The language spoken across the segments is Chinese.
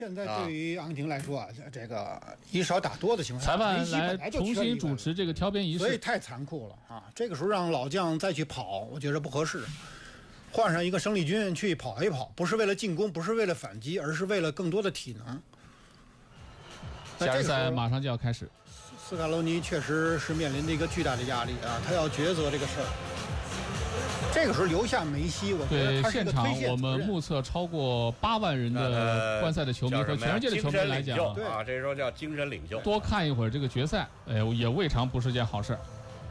现在对于阿根廷来说啊，这个以少打多的情况下， 裁判来重新主持这个调边仪式， 所以太残酷了啊！这个时候让老将再去跑，我觉得不合适。换上一个生力军去跑一跑，不是为了进攻，不是为了反击，而是为了更多的体能。 加时赛马上就要开始， 斯卡罗尼确实是面临着一个巨大的压力啊，他要抉择这个事儿。这个时候留下梅西，我觉得他是一个推现场我们目测超过8万人的观赛的球迷和全世界的球迷来讲， 对啊，这时候叫精神领袖。 多看一会儿这个决赛，也未尝不是件好事。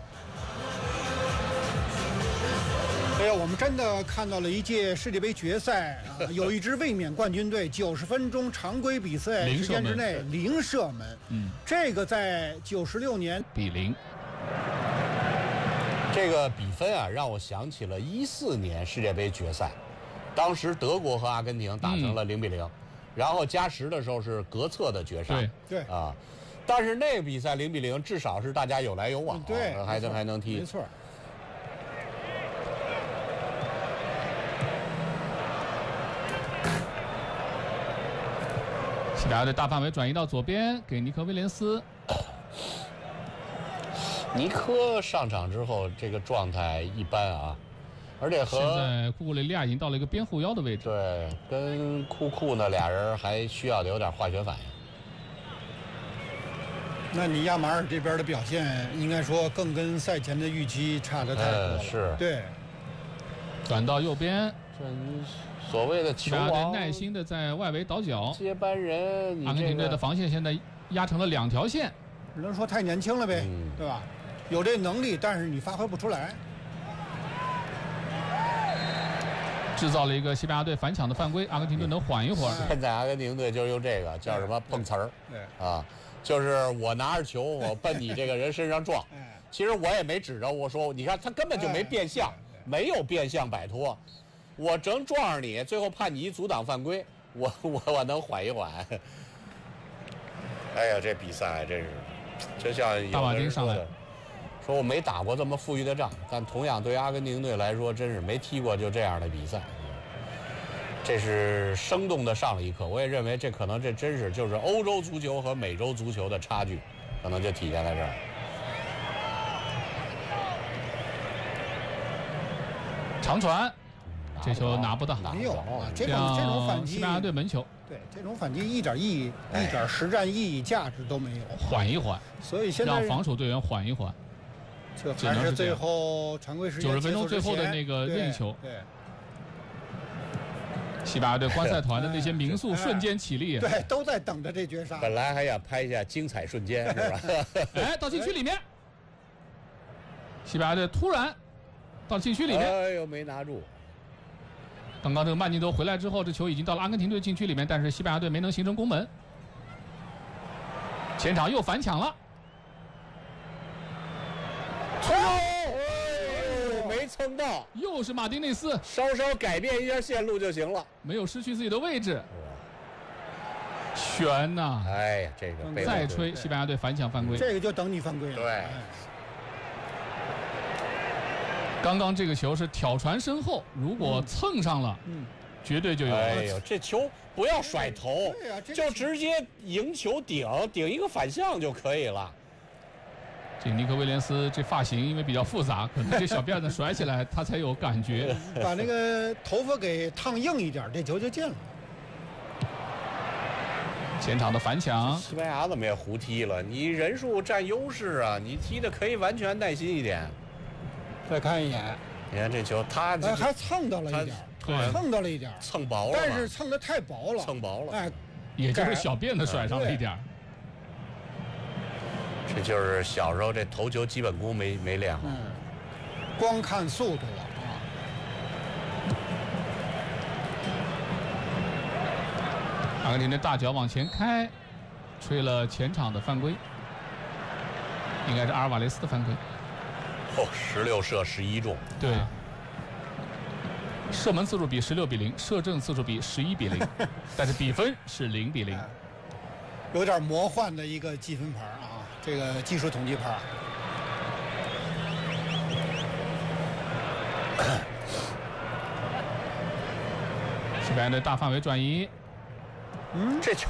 哎呀，我们真的看到了一届世界杯决赛啊，有一支卫冕冠军队90分钟常规比赛时间之内零射门，这个在96年比0。 这个比分啊，让我想起了14年世界杯决赛，当时德国和阿根廷打成了0-0，然后加时的时候是隔侧的绝杀， 对啊，但是那个比赛0-0，至少是大家有来有往， 对， 还能踢， 没错。 西班牙队大范围转移到左边，给尼克威廉斯。 尼科上场之后，这个状态一般啊，而且和现在库库雷利亚已经到了一个边后腰的位置。 对，跟库呢俩人还需要有点化学反应。 那你亚马尔这边的表现，应该说更跟赛前的预期差得太多了。 是， 对。 转到右边， 这所谓的球王耐心的在外围倒脚， 接班人， 阿根廷队的防线现在压成了2条线， 只能说太年轻了呗，对吧？有这能力，但是你发挥不出来， 制造了一个西班牙队反抢的犯规。阿根廷队能缓一会儿。 现在阿根廷队就用这个叫什么碰瓷儿， 对啊，就是我拿着球，我奔你这个人身上撞。其实我也没指着，我说你看他根本就没变相，没有变相摆脱，我正撞上你，最后判你一阻挡犯规，我能缓一缓。哎呀，这比赛真是，就像大马丁上来说我没打过这么富裕的仗，但同样对阿根廷队来说，真是没踢过就这样的比赛。这是生动的上了一课，我也认为这可能这真是就是欧洲足球和美洲足球的差距，可能就体现在这儿。 长传，这球拿不到， 没有啊，这种反击， 西班牙队门球。 对，这种反击一点意义、一点实战意义、价值都没有。 缓一缓， 所以现在让防守队员缓一缓。 这还是最后常规时间 90分钟最后的那个任意球。 对。 西班牙队观赛团的那些民宿瞬间起立， 对，都在等着这绝杀。 本来还想拍一下精彩瞬间，是吧？ 哎，到禁区里面，西班牙队突然到禁区里面， 哎呦，没拿住。 刚刚这个慢镜头回来之后，这球已经到了阿根廷队禁区里面，但是西班牙队没能形成攻门。前场又反抢了， 没蹭到， 又是马丁内斯， 稍稍改变一下线路就行了， 没有失去自己的位置。悬呐！ 哎呀，这个再吹西班牙队反抢犯规， 这个就等你犯规了。 对。 刚刚这个球是挑传身后，如果蹭上了，绝对就有。 哎呦，这球不要甩头，就直接迎球顶一个反向就可以了。 这尼克威廉斯这发型因为比较复杂，可能这小辫子甩起来他才有感觉。 把那个头发给烫硬一点，这球就进了。 前场的反抢， 西班牙怎么也胡踢了？你人数占优势啊，你踢的可以完全耐心一点。 再看一眼， 你看这球，他还蹭到了一点，蹭到了一点， 蹭薄了， 但是蹭的太薄了， 蹭薄了， 哎， 也就是小辫子甩上了一点。 这就是小时候这头球基本功没练好， 光看速度了啊。 阿根廷的大脚往前开，吹了前场的犯规，应该是阿尔瓦雷斯的犯规。 16射11中， 对，射门次数比16比0，射正次数比11比0，但是比分是0比0， 有点魔幻的一个积分牌啊，这个技术统计牌。 西班牙的大范围转移， 这球